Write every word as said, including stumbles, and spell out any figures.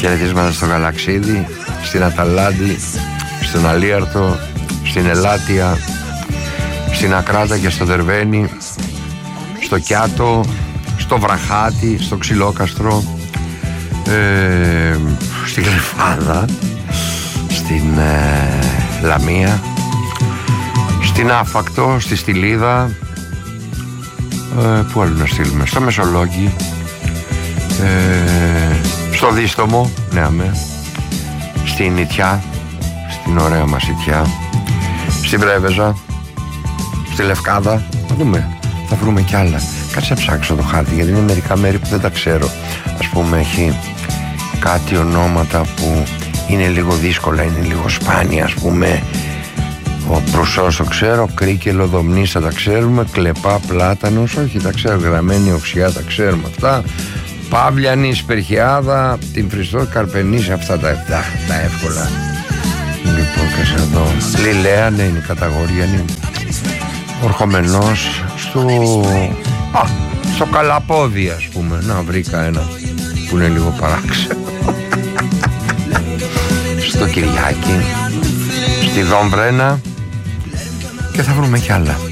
Χαιρετίσματα στο Γαλαξίδι, στην Αταλάντη, στον Αλίαρτο, στην Ελάτια, στην Ακράτα και στο Δερβένι, στο Κιάτο, στο Βραχάτι, στο Ξυλόκαστρο, ε, στην Γλυφάδα, στην ε, Λαμία, στην Άφακτο, στη Στυλίδα, ε, πού άλλο να στείλουμε, στο Μεσολόγγι, ε, στο Δίστομο, ναι αμέ, στην Ιτιά, στην ωραία μας Ιτιά, στην Πρέβεζα, στη Λευκάδα. Θα δούμε, θα βρούμε κι άλλα. Κάτσε να ψάξω το χάρτη, γιατί είναι μερικά μέρη που δεν τα ξέρω. Ας πούμε έχει κάτι ονόματα που είναι λίγο δύσκολα, είναι λίγο σπάνια. Ας πούμε ο Προυσός το ξέρω, Κρίκελο, Δομνήσα τα ξέρουμε, Κλεπά, Πλάτανος, όχι τα ξέρω, Γραμμένη Οξιά τα ξέρουμε αυτά, Παύλιανης, Περχιάδα, την Φριστό, Καρπενής, αυτά τα, τα, τα εύκολα. Λοιπόν, κάτσε να δω. Λιλέα, ναι, είναι η κατηγορία, είναι Ορχομενός, στο, α, στο Καλαπόδι, ας πούμε. Να, βρήκα ένα που είναι λίγο παράξενο. Στο Κυριάκι, στη Δομβρένα, και θα βρούμε κι άλλα.